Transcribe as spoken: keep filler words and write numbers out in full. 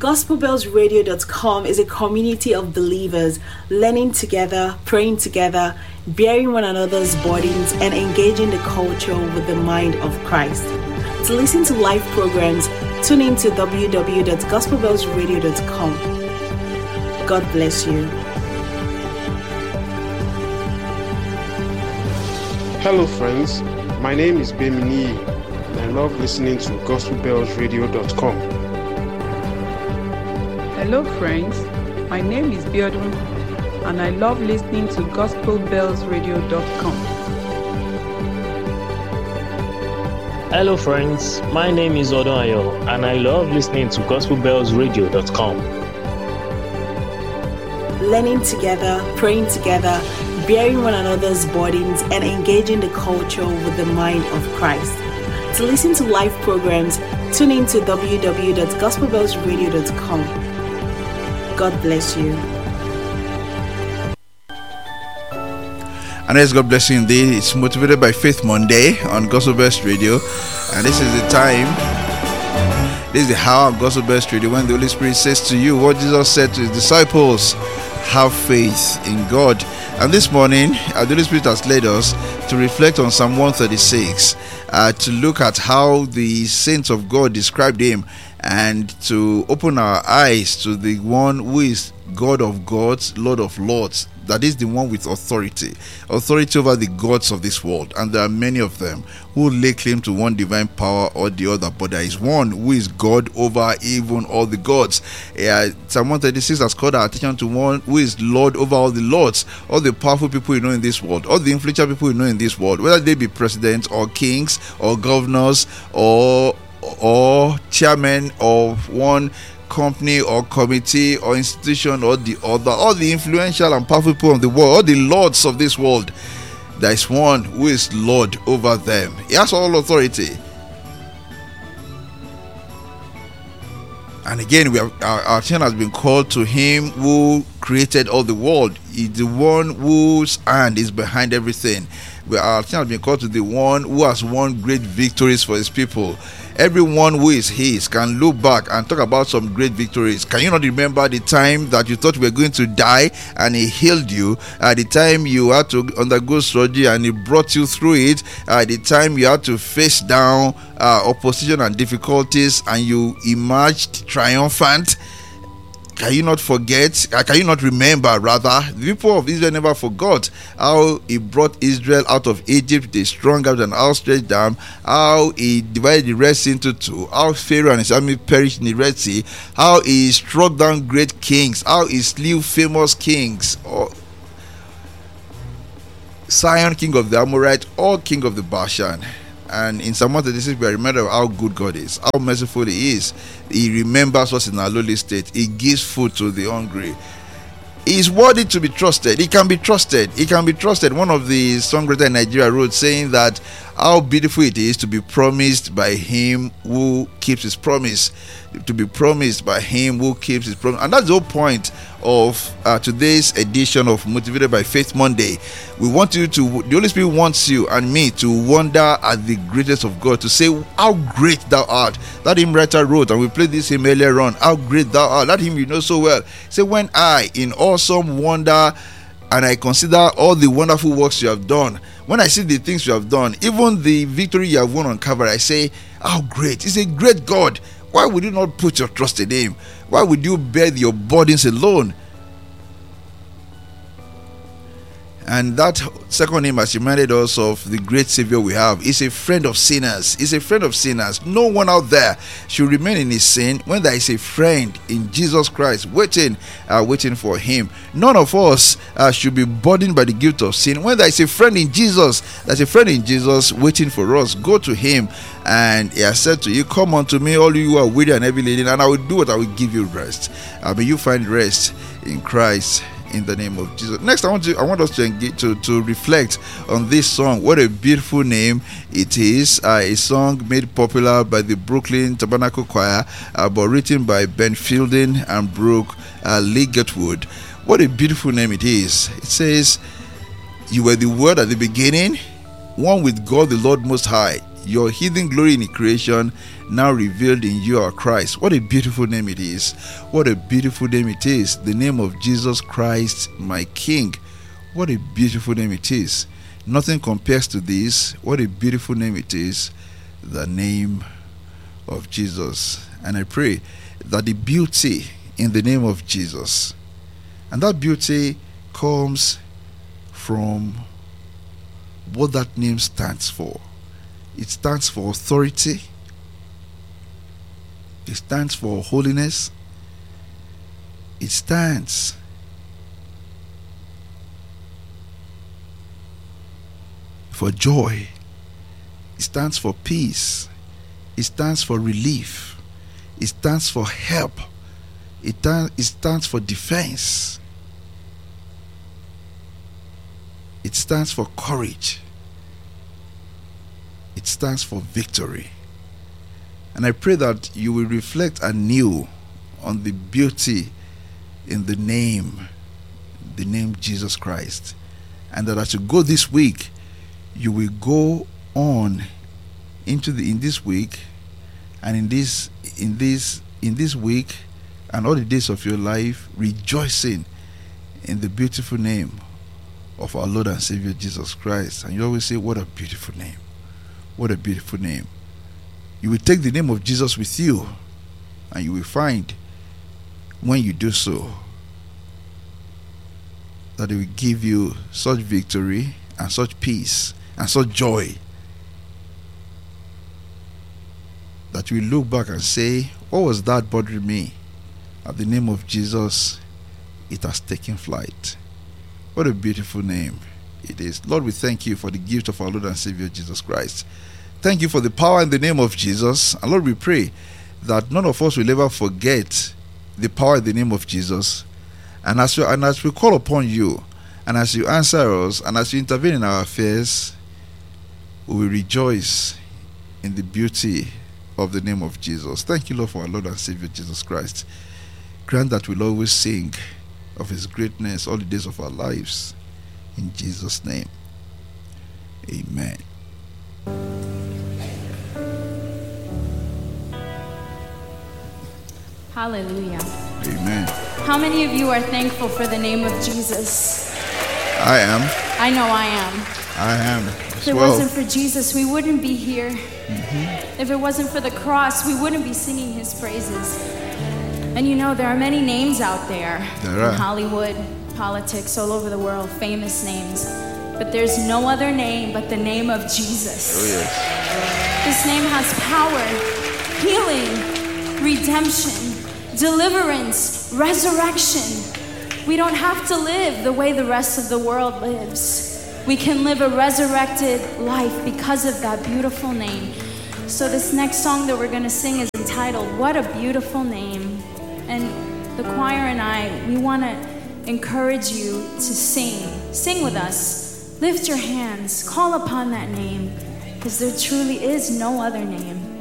gospel bells radio dot com is a community of believers learning together, praying together, bearing one another's burdens, and engaging the culture with the mind of Christ. To listen to live programs, tune in to w w w dot gospel bells radio dot com. God bless you. Hello friends, my name is Bemini and I love listening to gospel bells radio dot com. Hello friends, my name is Biodun and I love listening to gospel bells radio dot com. Hello friends, my name is Odonayo and I love listening to gospel bells radio dot com. Learning together, praying together, bearing one another's burdens, and engaging the culture with the mind of Christ. To listen to live programs, tune in to w w w dot gospel bells radio dot com. God bless you. And as God bless you indeed, it's Motivated by Faith Monday on Gospel Bells Radio. And this is the time, this is the hour of Gospel Bells Radio when the Holy Spirit says to you what Jesus said to his disciples: have faith in God. And this morning, uh, the Holy Spirit has led us to reflect on Psalm one thirty-six, uh, to look at how the saints of God described him, and to open our eyes to the one who is God of gods, Lord of lords. That is the one with authority, authority over the gods of this world. And there are many of them who lay claim to one divine power or the other, but there is one who is God over even all the gods. Uh, Psalm one thirty-six has called our attention to one who is Lord over all the lords, all the powerful people you know in this world, all the influential people you know in this world, whether they be presidents or kings or governors or or chairman of one company or committee or institution or the other, all the influential and powerful people of the world, all the lords of this world. There is one who is Lord over them. He has all authority. And again, we have, our, our attention has been called to him who created all the world. He's the one whose hand is behind everything. We, our attention has been called to the one who has won great victories for his people. Everyone who is his can look back and talk about some great victories. Can you not remember the time that you thought you were going to die and he healed you? At the time you had to undergo surgery and he brought you through it. At the time you had to face down uh, opposition and difficulties and you emerged triumphant. Can you not forget, uh, can you not remember rather, the people of Israel never forgot how he brought Israel out of Egypt with a strong arm and outstretched arm, how he divided the Red Sea into two, how Pharaoh and his army perished in the Red Sea, how he struck down great kings, how he slew famous kings, or Sion, king of the Amorites, or king of the Bashan. And in Psalm one thirty-six, we are reminded of how good God is, how merciful he is. He remembers us in our lowly state. He gives food to the hungry. He is worthy to be trusted. He can be trusted. He can be trusted. One of the songwriters in Nigeria wrote, saying that how beautiful it is to be promised by him who keeps his promise. To be promised by him who keeps his promise. And that's the whole point of uh, today's edition of Motivated by Faith Monday. We want you to, the Holy Spirit wants you and me to wonder at the greatness of God, to say how great thou art. That hymn writer wrote, and we played this hymn earlier on, how great thou art. That hymn you know so well. Say, when I in awesome wonder and I consider all the wonderful works you have done, when I see the things you have done, even the victory you have won on Calvary, I say, how great. He's a great God. Why would you not put your trust in him? Why would you bear your burdens alone? And that second name has reminded us of the great Savior we have. He's a friend of sinners. He's a friend of sinners. No one out there should remain in his sin when there is a friend in Jesus Christ waiting, uh, waiting for him. None of us uh, should be burdened by the guilt of sin when there is a friend in Jesus. There's a friend in Jesus waiting for us. Go to him, and he has said to you, come unto me, all you who are weary and heavy laden, and I will do what I will give you rest. Uh, may you find rest in Christ, in the name of Jesus. Next, I want to I want us to engage to, to reflect on this song. What a beautiful name it is. Uh, a song made popular by the Brooklyn Tabernacle Choir, uh, but written by Ben Fielding and Brooke uh, Ligetwood. What a beautiful name it is. It says, you were the Word at the beginning, one with God the Lord Most High. your hidden glory in creation now revealed in you are Christ. What a beautiful name it is. What a beautiful name it is. The name of Jesus Christ, my King. What a beautiful name it is. Nothing compares to this. What a beautiful name it is. The name of Jesus. And I pray that the beauty in the name of Jesus, and that beauty comes from what that name stands for. It stands for authority. It stands for holiness. It stands for joy. It stands for peace. It stands for relief. It stands for help. It, it stands for defense. It stands for courage. It stands for victory. And I pray that you will reflect anew on the beauty in the name, the name Jesus Christ. And that as you go this week, you will go on into the in this week and in this in this in this week and all the days of your life rejoicing in the beautiful name of our Lord and Savior Jesus Christ. And you always say, what a beautiful name. What a beautiful name. You will take the name of Jesus with you, and you will find when you do so that it will give you such victory and such peace and such joy that you will look back and say, what was that bothering me? At the name of Jesus, it has taken flight. What a beautiful name it is. Lord, we thank you for the gift of our Lord and Savior Jesus Christ. Thank you for the power in the name of Jesus. And Lord, we pray that none of us will ever forget the power in the name of Jesus. And as we, and as we call upon you, and as you answer us, and as you intervene in our affairs, we will rejoice in the beauty of the name of Jesus. Thank you, Lord, for our Lord and Savior Jesus Christ. Grant that we'll always sing of his greatness all the days of our lives. In Jesus' name, amen. Hallelujah. Amen. How many of you are thankful for the name of Jesus? I am. I know I am. I am. If it well. wasn't for Jesus, we wouldn't be here. Mm-hmm. If it wasn't for the cross, we wouldn't be singing his praises. And you know, there are many names out there, there are. in Hollywood, politics, all over the world, famous names. But there's no other name but the name of Jesus. Oh, yes. This name has power, healing, redemption, deliverance, resurrection. We don't have to live the way the rest of the world lives. We can live a resurrected life because of that beautiful name. So this next song that we're going to sing is entitled, What a Beautiful Name. And the choir and I, we want to encourage you to sing. Sing with us. Lift your hands. Call upon that name, because there truly is no other name.